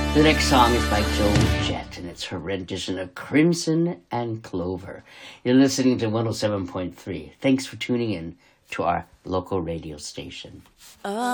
The next song is by Joan Jett, and it's her rendition of Crimson and Clover. You're listening to 107.3. Thanks for tuning in to our local radio station.